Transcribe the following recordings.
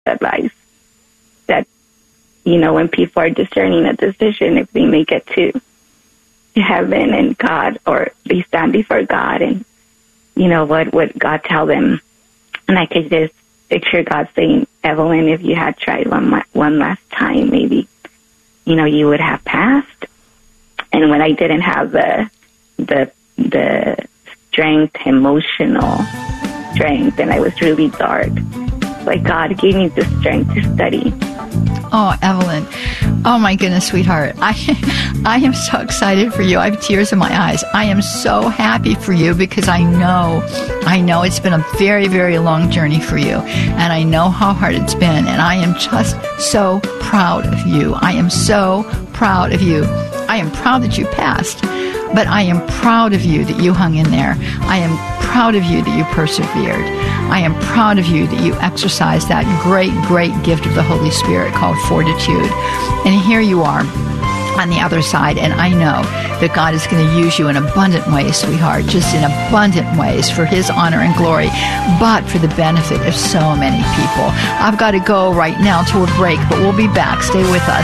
advice that, when people are discerning a decision, if they make it to heaven and God, or they stand before God, and what would God tell them? And I could just picture God saying, Evelyn, if you had tried one last time, maybe you would have passed. And when I didn't have the strength, emotional strength, and I was really dark, like God gave me the strength to study. Oh, Evelyn. Oh, my goodness, sweetheart. I am so excited for you. I have tears in my eyes. I am so happy for you because I know it's been a very, very long journey for you. And I know how hard it's been. And I am just so proud of you. I am so proud of you. I am proud that you passed. But I am proud of you that you hung in there. I am proud of you that you persevered. I am proud of you that you exercised that great, great gift of the Holy Spirit called fortitude. And here you are on the other side, and I know that God is going to use you in abundant ways, sweetheart, just in abundant ways for His honor and glory, but for the benefit of so many people. I've got to go right now to a break, but we'll be back. Stay with us.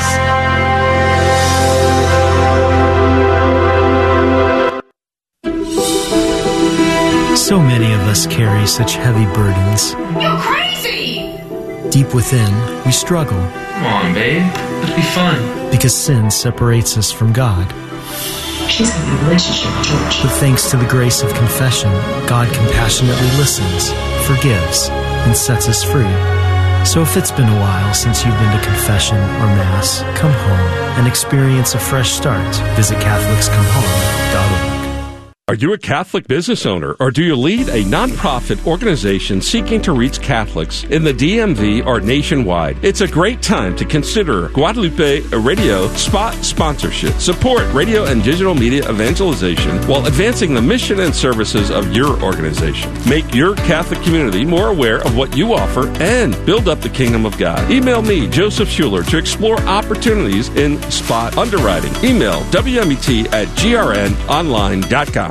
So many of us carry such heavy burdens. You're crazy! Deep within, we struggle. Come on, babe. Let's be fun. Because sin separates us from God. She's got a relationship with George. But thanks to the grace of confession, God compassionately listens, forgives, and sets us free. So if it's been a while since you've been to confession or Mass, come home and experience a fresh start. Visit CatholicsComeHome.org. Are you a Catholic business owner, or do you lead a nonprofit organization seeking to reach Catholics in the DMV or nationwide? It's a great time to consider Guadalupe Radio spot sponsorship. Support radio and digital media evangelization while advancing the mission and services of your organization. Make your Catholic community more aware of what you offer and build up the kingdom of God. Email me, Joseph Schuler, to explore opportunities in spot underwriting. Email wmet@grnonline.com.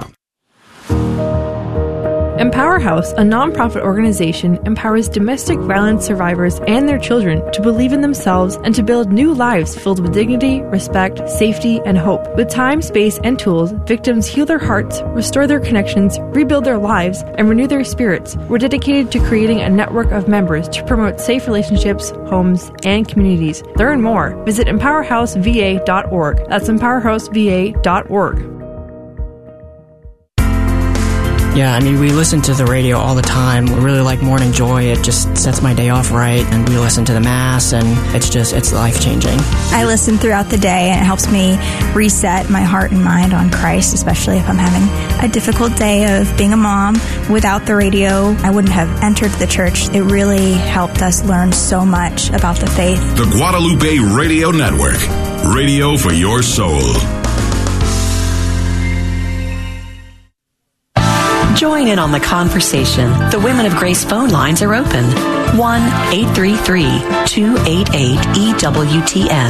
Empower House, a nonprofit organization, empowers domestic violence survivors and their children to believe in themselves and to build new lives filled with dignity, respect, safety, and hope. With time, space, and tools, victims heal their hearts, restore their connections, rebuild their lives, and renew their spirits. We're dedicated to creating a network of members to promote safe relationships, homes, and communities. Learn more. Visit EmpowerHouseVA.org. That's EmpowerHouseVA.org. Yeah, I mean, we listen to the radio all the time. We really like Morning Joy. It just sets my day off right. And we listen to the Mass, and it's life-changing. I listen throughout the day, and it helps me reset my heart and mind on Christ, especially if I'm having a difficult day of being a mom. Without the radio, I wouldn't have entered the church. It really helped us learn so much about the faith. The Guadalupe Radio Network. Radio for your soul. Join in on the conversation. The Women of Grace phone lines are open. 1-833-288-EWTN.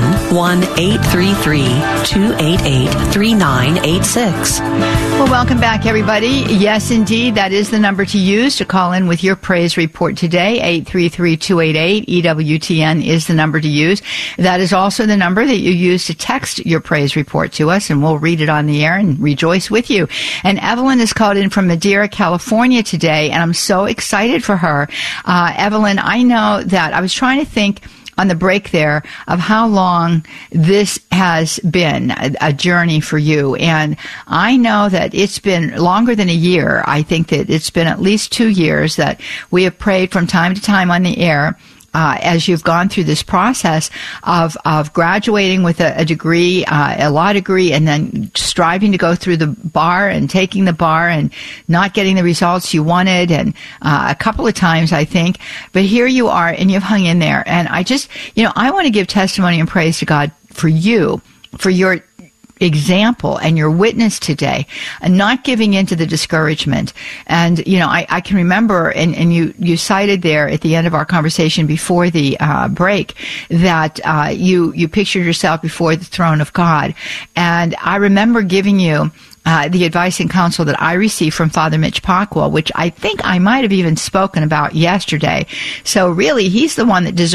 1-833-288-3986. Well, welcome back, everybody. Yes, indeed, that is the number to use to call in with your praise report today. 833-288-EWTN is the number to use. That is also the number that you use to text your praise report to us, and we'll read it on the air and rejoice with you. And Evelyn is called in from Madera, California today, and I'm so excited for her. Evelyn, I know that I was trying to think on the break there of how long this has been a journey for you. And I know that it's been longer than a year. I think that it's been at least 2 years that we have prayed from time to time on the air. As you've gone through this process of graduating with a degree, a law degree, and then striving to go through the bar and taking the bar and not getting the results you wanted, and a couple of times, I think. But here you are, and you've hung in there. And I just, I want to give testimony and praise to God for you, for your example and your witness today, and not giving in to the discouragement. And, I can remember, and you cited there at the end of our conversation before the break, that you pictured yourself before the throne of God. And I remember giving you the advice and counsel that I received from Father Mitch Pacwa, which I think I might have even spoken about yesterday. So really, he's the one that deserves